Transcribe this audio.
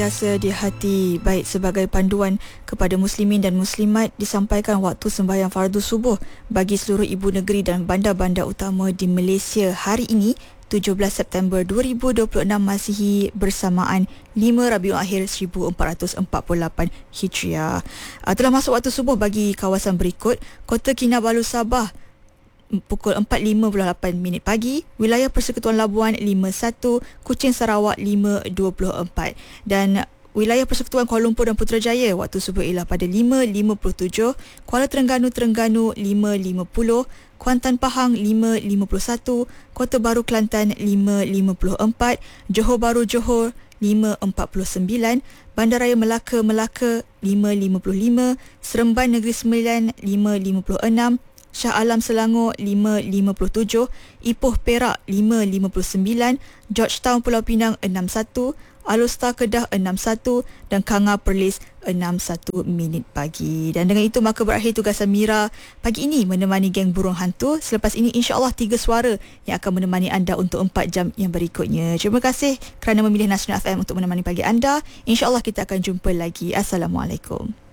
Biasa di hati baik sebagai panduan kepada muslimin dan muslimat disampaikan waktu sembahyang fardu subuh bagi seluruh ibu negeri dan bandar-bandar utama di Malaysia hari ini 17 September 2026 Masihi bersamaan 5 Rabiul Akhir 1448 Hijriah. Telah masuk waktu subuh bagi kawasan berikut: Kota Kinabalu Sabah pukul 4.58 pagi, wilayah Persekutuan Labuan 5.1, Kuching Sarawak 5.24 dan wilayah Persekutuan Kuala Lumpur dan Putrajaya waktu subuh ialah pada 5.57, Kuala Terengganu 5.50, Kuantan Pahang 5.51, Kota Baru Kelantan 5.54, Johor Bahru Johor 5.49, Bandaraya Melaka 5.55, Seremban Negeri Sembilan 5.56, Shah Alam Selangor 5.57, Ipoh Perak 5.59, Georgetown Pulau Pinang 61, Alor Kedah 61 dan Kanga Perlis 6.1 pagi. Dan dengan itu maka berakhir tugasan Mira pagi ini menemani geng burung hantu. Selepas ini insya-Allah 3 suara yang akan menemani anda untuk 4 jam yang berikutnya. Terima kasih kerana memilih Nasional FM untuk menemani pagi anda. Insya-Allah kita akan jumpa lagi. Assalamualaikum.